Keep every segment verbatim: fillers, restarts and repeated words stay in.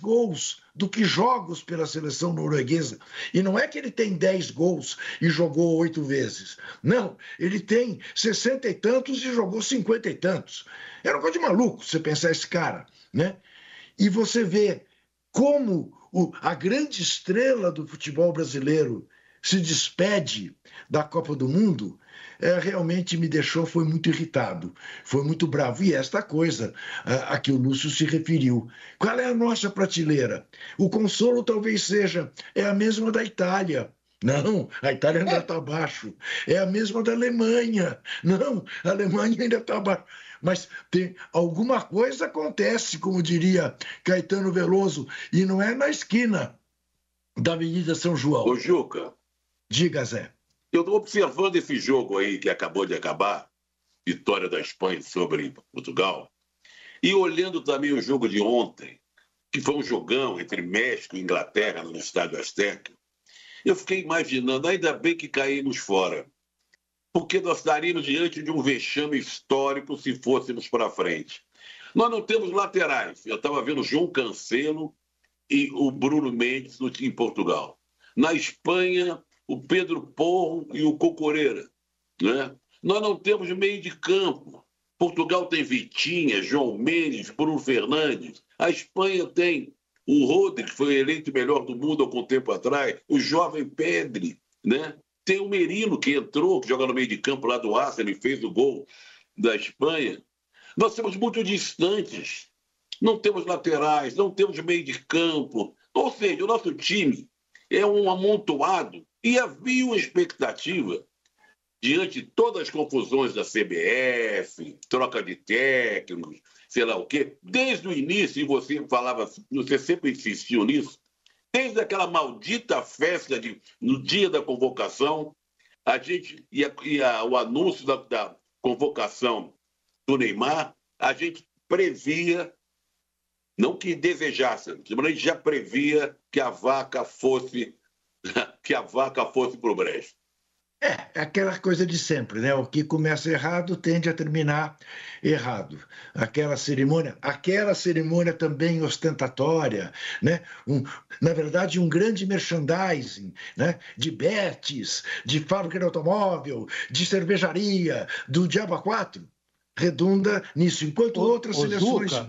gols do que jogos pela seleção norueguesa. E não é que ele tem dez gols e jogou oito vezes. Não, ele tem sessenta e tantos e jogou cinquenta e tantos. Era uma coisa de maluco você pensar esse cara, né? E você vê como o, a grande estrela do futebol brasileiro se despede da Copa do Mundo, é, realmente me deixou, foi muito irritado, foi muito bravo. E esta coisa a, a que o Lúcio se referiu. Qual é a nossa prateleira? O consolo talvez seja, é a mesma da Itália. Não, a Itália ainda está abaixo. É a mesma da Alemanha. Não, a Alemanha ainda está abaixo. Mas tem, alguma coisa acontece, como diria Caetano Veloso, e não é na esquina da Avenida São João. Ô, Juca. Diga, Zé. Eu estou observando esse jogo aí que acabou de acabar, vitória da Espanha sobre Portugal, e olhando também o jogo de ontem, que foi um jogão entre México e Inglaterra no Estádio Azteca, eu fiquei imaginando, ainda bem que caímos fora, porque nós estaríamos diante de um vexame histórico se fôssemos para frente. Nós não temos laterais. Eu estava vendo o João Cancelo e o Bruno Mendes em Portugal. Na Espanha, o Pedro Porro e o Cocoreira, né? Nós não temos meio de campo. Portugal tem Vitinha, João Mendes, Bruno Fernandes. A Espanha tem o Rodri, que foi eleito o melhor do mundo há algum tempo atrás, o jovem Pedri, né? Tem o Merino, que entrou, que joga no meio de campo lá do Arsenal e fez o gol da Espanha. Nós somos muito distantes. Não temos laterais, não temos meio de campo. Ou seja, o nosso time é um amontoado. E havia uma expectativa, diante de todas as confusões da C B F, troca de técnicos, sei lá o quê, desde o início, e você falava, você sempre insistiu nisso, desde aquela maldita festa de, no dia da convocação, a gente e, a, e a, o anúncio da, da convocação do Neymar, a gente previa, não que desejasse, mas a gente já previa que a vaca fosse que a vaca fosse para o brejo. É, aquela coisa de sempre, né? O que começa errado tende a terminar errado. Aquela cerimônia, aquela cerimônia também ostentatória, né? Um, na verdade, um grande merchandising, né? De betes, de fábrica de automóvel, de cervejaria, do Diabo quatro, redunda nisso, enquanto o, outras o seleções... Zucca,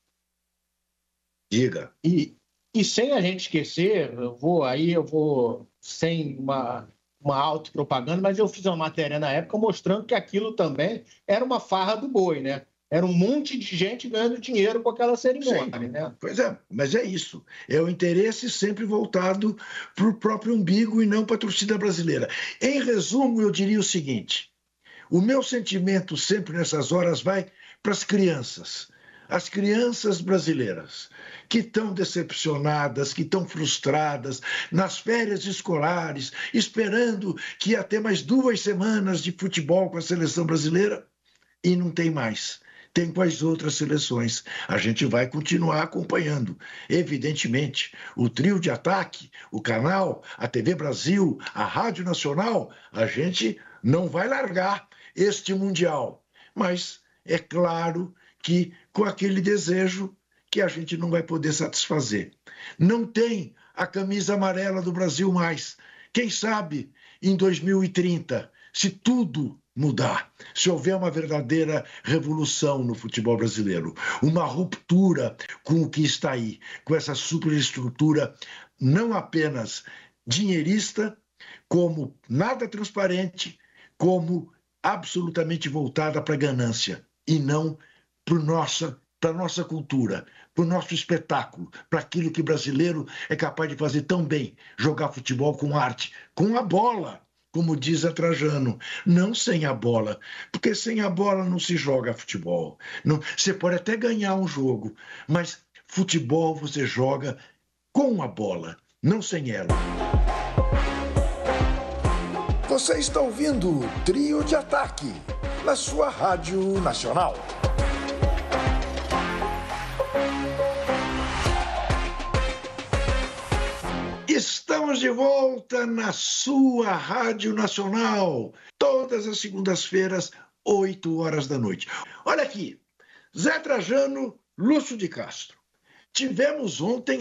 Diga. E, e sem a gente esquecer, eu vou aí, eu vou sem uma... uma autopropaganda, mas eu fiz uma matéria na época mostrando que aquilo também era uma farra do boi, né? Era um monte de gente ganhando dinheiro com aquela cerimônia, Sim, né? Pois é, mas é isso. É o interesse sempre voltado para o próprio umbigo e não para a torcida brasileira. Em resumo, eu diria o seguinte: o meu sentimento sempre nessas horas vai para as crianças. As crianças brasileiras que estão decepcionadas, que estão frustradas, nas férias escolares, esperando que ia ter mais duas semanas de futebol com a seleção brasileira, e não tem mais. Tem com as outras seleções. A gente vai continuar acompanhando. Evidentemente, o trio de ataque, o canal, a T V Brasil, a Rádio Nacional, a gente não vai largar este Mundial. Mas é claro que com aquele desejo que a gente não vai poder satisfazer. Não tem a camisa amarela do Brasil mais. Quem sabe em dois mil e trinta, se tudo mudar, se houver uma verdadeira revolução no futebol brasileiro, uma ruptura com o que está aí, com essa superestrutura não apenas dinheirista, como nada transparente, como absolutamente voltada para a ganância e não para nossa, para a nossa cultura, para o nosso espetáculo, para aquilo que brasileiro é capaz de fazer tão bem, jogar futebol com arte, com a bola, como diz a Trajano, não sem a bola, porque sem a bola não se joga futebol. Não, você pode até ganhar um jogo, mas futebol você joga com a bola, não sem ela. Você está ouvindo o Trio de Ataque, na sua Rádio Nacional. Estamos de volta na sua Rádio Nacional, todas as segundas-feiras, oito horas da noite. Olha aqui, Zé Trajano, Lúcio de Castro. Tivemos ontem